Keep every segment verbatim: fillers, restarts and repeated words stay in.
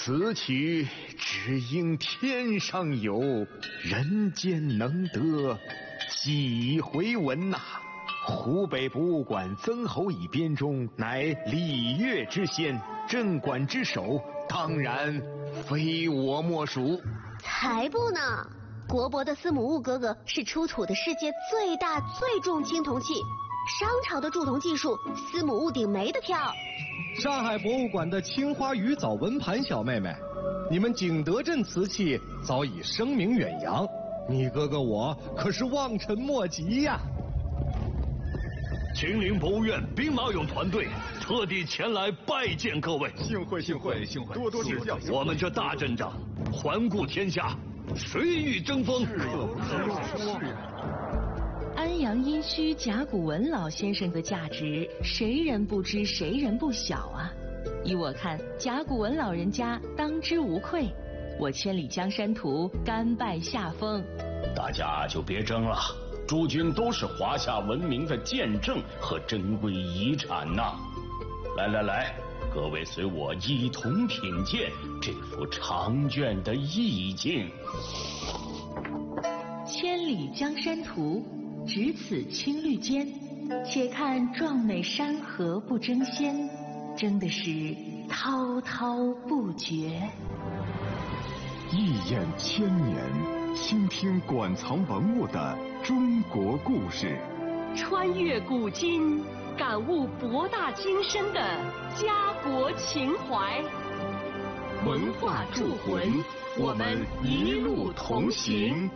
此曲只应天上有，人间能得几回闻呐、啊？湖北博物馆曾侯乙编钟乃礼乐之先，镇馆之首，当然非我莫属。 才不呢！国博的司母戊哥哥是出土的世界最大最重青铜器，商朝的铸铜技术，司母戊顶没得挑。 上海博物馆的青花鱼藻纹盘小妹妹，你们景德镇瓷器早已声名远扬，你哥哥我可是望尘莫及呀！ 秦陵博物院兵马俑团队特地前来拜见各位， 幸会幸会幸会，多多指教。 我们这大阵仗，环顾天下，谁与争锋？ 安阳殷墟甲骨文老先生的价值，谁人不知，谁人不晓啊！依我看，甲骨文老人家当之无愧。我千里江山图甘拜下风。 大家就别争了。诸君都是华夏文明的见证和珍贵遗产呐、啊！来来来，各位随我一同品鉴这幅长卷的意境。 千里江山图，只此青绿间，且看壮美山河不争先，争的是滔滔不绝。 一眼千年，倾听馆藏文物的中国故事， 穿越古今，感悟博大精深的家国情怀。 文化铸魂，我们一路同行。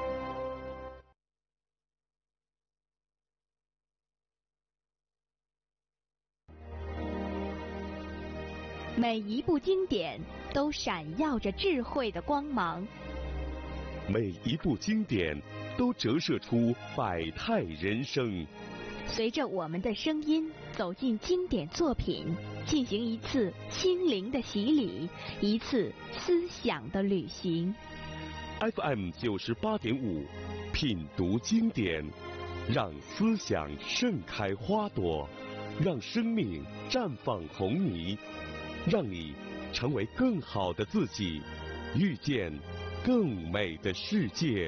每一部经典都闪耀着智慧的光芒， 每一部经典都折射出百态人生。 随着我们的声音走进经典作品，进行一次心灵的洗礼，一次思想的旅行。 F M 九十八点五，品读经典，让思想盛开花朵，让生命绽放红霓，让你成为更好的自己，遇见更美的世界。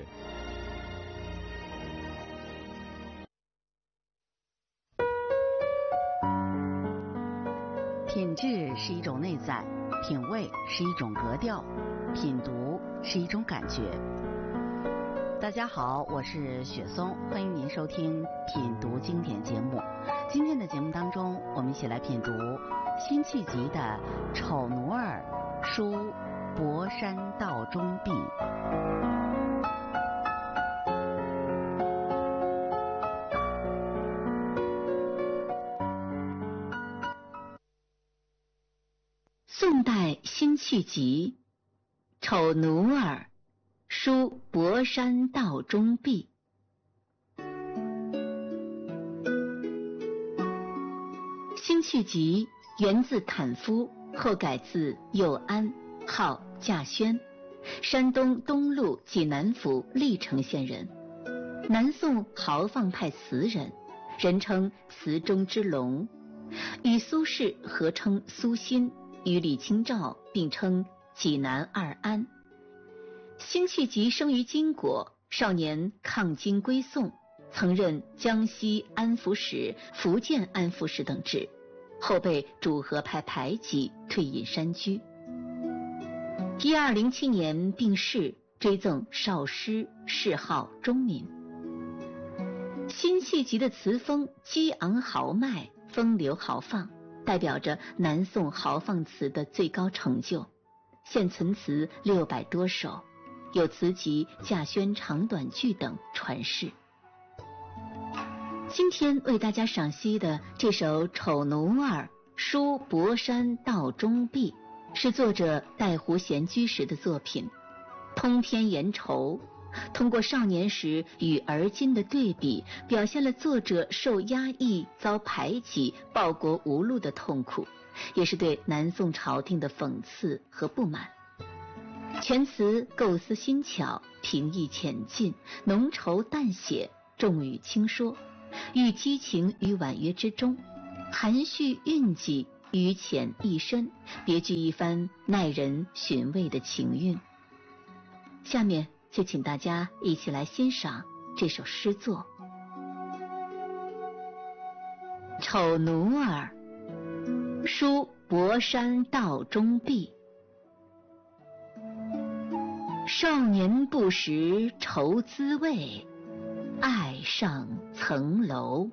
品质是一种内在，品味是一种格调，品读是一种感觉。大家好，我是雪松，欢迎您收听品读经典节目。今天的节目当中，我们一起来品读辛弃疾的《丑奴儿·书博山道中壁》。宋代辛弃疾，丑奴儿，书博山道中壁。辛弃疾原字坦夫，后改字幼安，号稼轩，山东东路济南府历城县人，南宋豪放派词人，人称词中之龙，与苏轼合称苏辛，与李清照并称济南二安。辛弃疾生于金国，少年抗金归宋，曾任江西安抚使、福建安抚使等职，后被主和派排挤，退隐山居。一二零七年病逝，追赠少师，谥号忠敏。辛弃疾的词风激昂豪迈，风流豪放，代表着南宋豪放词的最高成就，现存词六百多首，有词集《稼轩长短句》等传世。今天为大家赏析的这首《丑奴儿·书博山道中壁》，是作者带湖闲居时的作品，通篇言愁，通过少年时与而今的对比，表现了作者受压抑、遭排挤、报国无路的痛苦，也是对南宋朝廷的讽刺和不满。全词构思新巧，平易浅近，浓稠淡写，重语轻说，寓激情与婉约之中，含蓄蕴藉， 于浅意深，别具一番耐人寻味的情韵。下面就请大家一起来欣赏这首诗作《丑奴儿》，书博山道中壁。少年不识愁滋味，爱上层楼。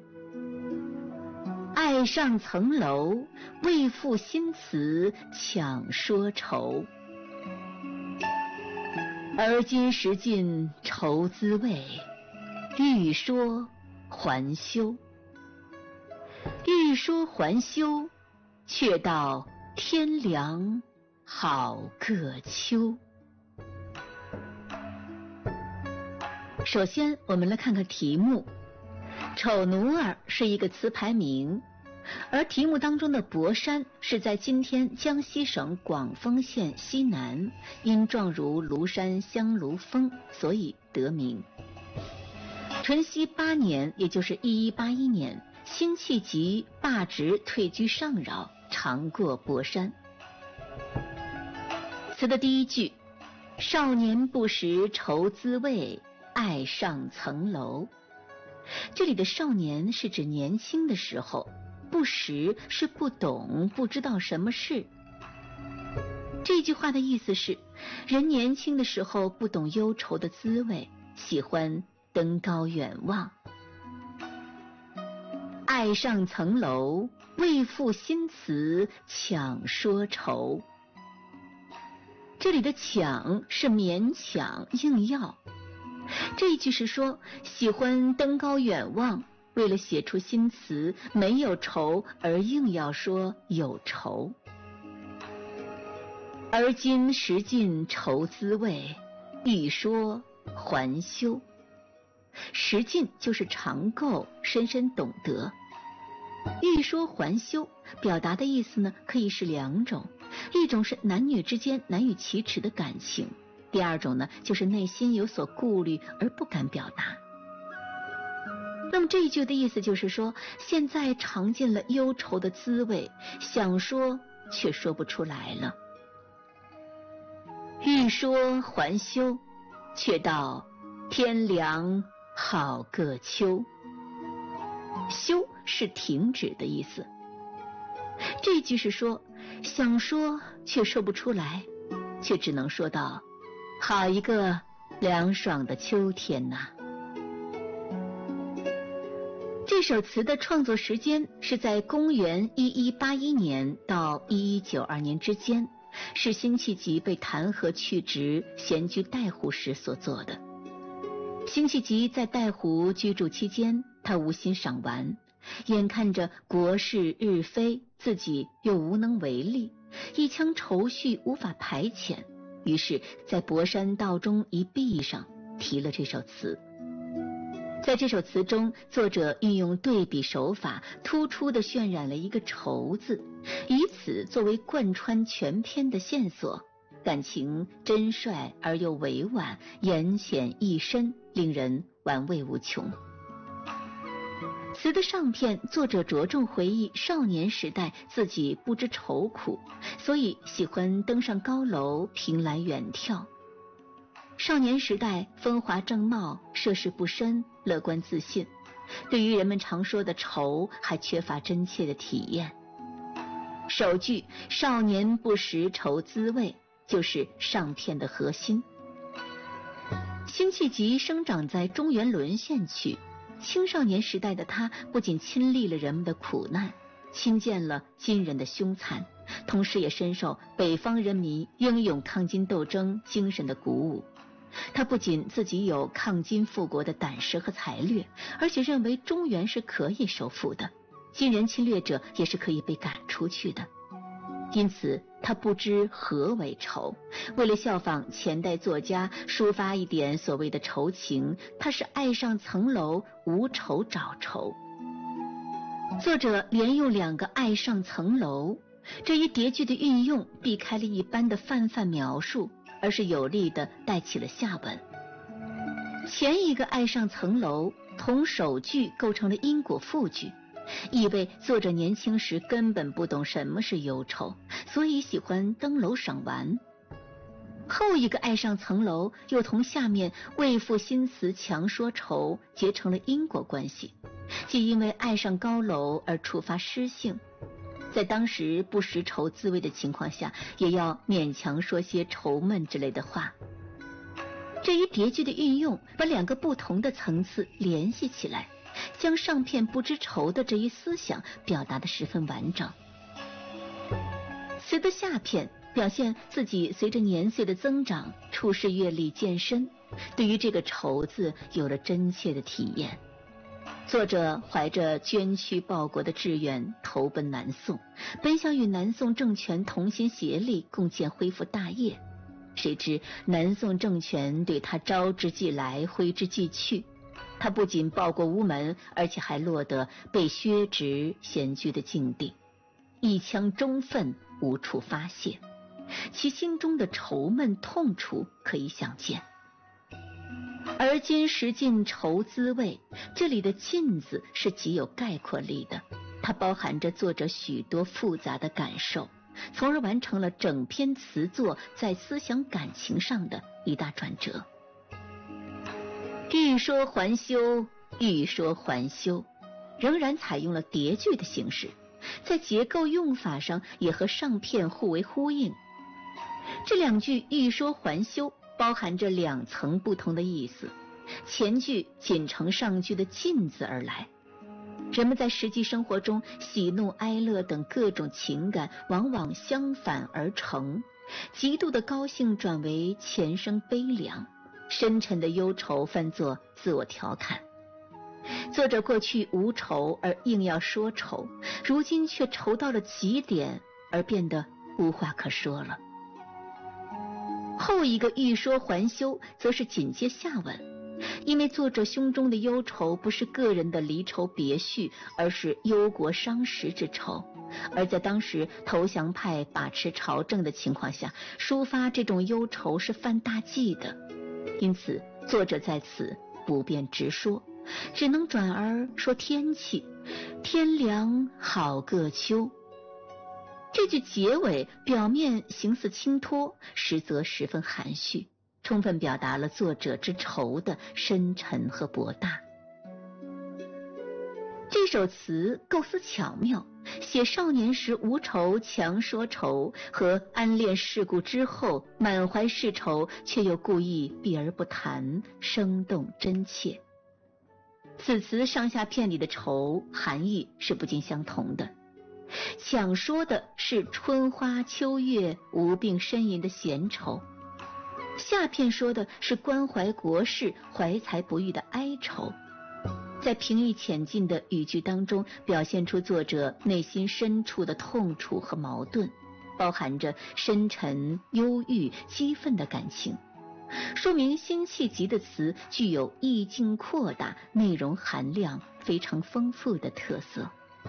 爱上层楼，为赋新词强说愁。而今识尽愁滋味，欲说还休。欲说还休，却道天凉好个秋。首先，我们来看看题目。丑奴儿是一个词牌名，而题目当中的博山是在今天江西省广丰县西南，因状如庐山香炉峰，所以得名。淳熙八年，也就是一一八一年，辛弃疾罢职退居上饶，常过博山。词的第一句，少年不识愁滋味，爱上层楼。这里的少年是指年轻的时候，不识是不懂，不知道什么事。这句话的意思是，人年轻的时候不懂忧愁的滋味，喜欢登高远望。爱上层楼，为赋新词强说愁。这里的强是勉强硬要。这一句是说，喜欢登高远望，为了写出新词，没有愁而硬要说有愁。而今识尽愁滋味，欲说还休。识尽就是尝够，深深懂得。欲说还休表达的意思呢，可以是两种，一种是男女之间难以启齿的感情，第二种呢，就是内心有所顾虑而不敢表达。那么这一句的意思就是说，现在尝尽了忧愁的滋味，想说却说不出来了。欲说还休，却道天凉好个秋。休是停止的意思。这句是说，想说却说不出来，却只能说到好一个凉爽的秋天呐！这首词的创作时间是在公元一一八一年到一一九二年之间，是辛弃疾被弹劾去职，闲居带湖时所作的。辛弃疾在带湖居住期间，他无心赏玩，眼看着国事日非，自己又无能为力，一腔愁绪无法排遣，于是在博山道中一壁上题了这首词。在这首词中，作者运用对比手法，突出地渲染了一个愁字，以此作为贯穿全篇的线索，感情真率而又委婉，言浅意深，令人玩味无穷。词的上片，作者着重回忆少年时代自己不知愁苦，所以喜欢登上高楼，凭栏远眺。少年时代风华正茂，涉世不深，乐观自信，对于人们常说的愁还缺乏真切的体验。首句少年不识愁滋味就是上片的核心。辛弃疾生长在中原沦陷区，青少年时代的他不仅亲历了人们的苦难，亲见了金人的凶残，同时也深受北方人民英勇抗金斗争精神的鼓舞。他不仅自己有抗金复国的胆识和才略，而且认为中原是可以收复的，金人侵略者也是可以被赶出去的。因此他不知何为愁，为了效仿前代作家，抒发一点所谓的愁情，他是爱上层楼，无愁找愁。作者连用两个爱上层楼，这一叠句的运用避开了一般的泛泛描述，而是有力地带起了下文。前一个爱上层楼同首句构成了因果复句， 意味作者年轻时根本不懂什么是忧愁，所以喜欢登楼赏玩。后一个爱上层楼又同下面为赋新词强说愁结成了因果关系，既因为爱上高楼而触发诗性，在当时不识愁滋味的情况下，也要勉强说些愁闷之类的话。这一叠句的运用把两个不同的层次联系起来，将上片不知愁的这一思想表达得十分完整。词的下片表现自己随着年岁的增长，处世阅历渐深，对于这个愁字有了真切的体验。作者怀着捐躯报国的志愿投奔南宋，本想与南宋政权同心协力共建恢复大业，谁知南宋政权对他招之即来挥之即去，他不仅报国无门，而且还落得被削职闲居的境地，一腔忠愤无处发泄，其心中的愁闷痛楚可以想见。而今识尽愁滋味，这里的尽字是极有概括力的，它包含着作者许多复杂的感受，从而完成了整篇词作在思想感情上的一大转折。欲说还休，欲说还休，仍然采用了叠句的形式，在结构用法上也和上片互为呼应。这两句欲说还休包含着两层不同的意思，前句仅承上句的尽字而来。人们在实际生活中喜怒哀乐等各种情感往往相反而成，极度的高兴转为前生悲凉，深沉的忧愁翻作自我调侃。作者过去无愁而硬要说愁，如今却愁到了极点而变得无话可说了。后一个欲说还休则是紧接下文，因为作者胸中的忧愁不是个人的离愁别绪，而是忧国伤时之愁，而在当时投降派把持朝政的情况下，抒发这种忧愁是犯大忌的，因此作者在此不便直说，只能转而说天气，天凉好个秋。这句结尾表面形似轻托，实则十分含蓄，充分表达了作者之愁的深沉和博大。这首词构思巧妙，写少年时无愁强说愁，和暗恋世故之后满怀世愁却又故意避而不谈，生动真切。此词上下片里的愁含义是不尽相同的，想说的是春花秋月无病呻吟的闲愁，下片说的是关怀国事怀才不遇的哀愁。在平易浅近的语句当中，表现出作者内心深处的痛楚和矛盾，包含着深沉、忧郁、激愤的感情，说明辛弃疾的词具有意境扩大、内容含量非常丰富的特色。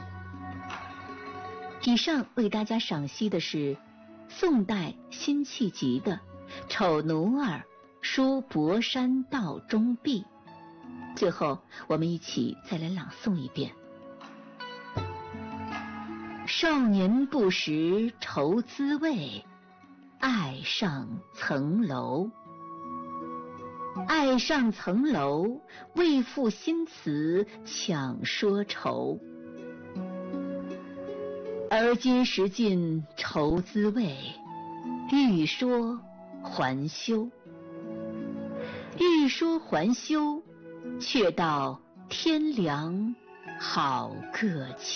以上为大家赏析的是宋代辛弃疾的《丑奴儿·书博山道中壁》。最后我们一起再来朗诵一遍：少年不识愁滋味，爱上层楼。爱上层楼，为赋新词强说愁。而今识尽愁滋味，欲说还休。欲说还休，却道天凉好个秋。